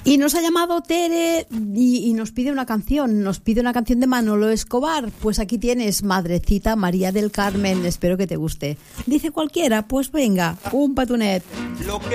Y nos ha llamado Tere y nos pide una canción. Nos pide una canción de Manolo Escobar. Pues aquí tienes, Madrecita María del Carmen. Espero que te guste. Dice cualquiera, pues venga, un patunet. Lo que